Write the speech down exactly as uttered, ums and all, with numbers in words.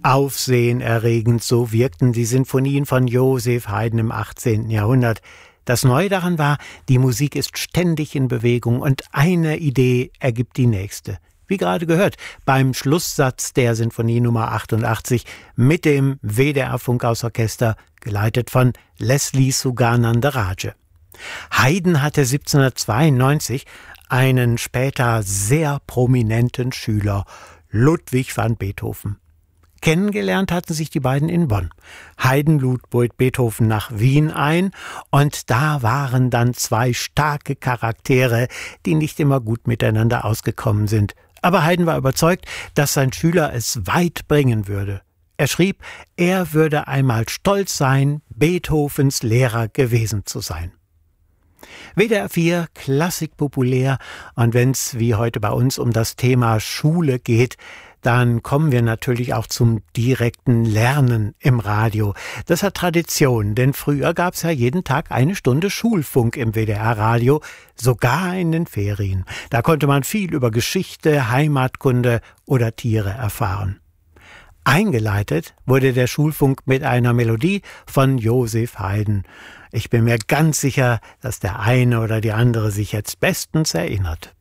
Aufsehenerregend, so wirkten die Sinfonien von Joseph Haydn im achtzehnten Jahrhundert. Das Neue daran war, die Musik ist ständig in Bewegung und eine Idee ergibt die nächste. Wie gerade gehört, beim Schlusssatz der Sinfonie Nummer achtundachtzig mit dem W D R-Funkhausorchester, geleitet von Leslie Sugananda-Raje. Haydn hatte siebzehnhundertzweiundneunzig einen später sehr prominenten Schüler, Ludwig van Beethoven. Kennengelernt hatten sich die beiden in Bonn. Haydn lud Beethoven nach Wien ein und da waren dann zwei starke Charaktere, die nicht immer gut miteinander ausgekommen sind. Aber Haydn war überzeugt, dass sein Schüler es weit bringen würde. Er schrieb, er würde einmal stolz sein, Beethovens Lehrer gewesen zu sein. W D R vier, Klassik populär, und wenn es wie heute bei uns um das Thema Schule geht, dann kommen wir natürlich auch zum direkten Lernen im Radio. Das hat Tradition, denn früher gab es ja jeden Tag eine Stunde Schulfunk im W D R-Radio, sogar in den Ferien. Da konnte man viel über Geschichte, Heimatkunde oder Tiere erfahren. Eingeleitet wurde der Schulfunk mit einer Melodie von Joseph Haydn. Ich bin mir ganz sicher, dass der eine oder die andere sich jetzt bestens erinnert.